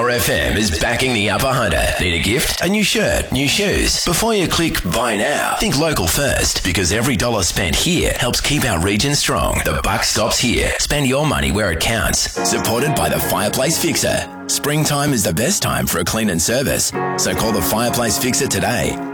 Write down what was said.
FM is backing the Upper Hunter. Need a gift? A new shirt? New shoes? Before you click buy now, think local first, because every dollar spent here helps keep our region strong. The buck stops here. Spend your money where it counts. Supported by the Fireplace Fixer. Springtime is the best time for a clean and service, so call the Fireplace Fixer today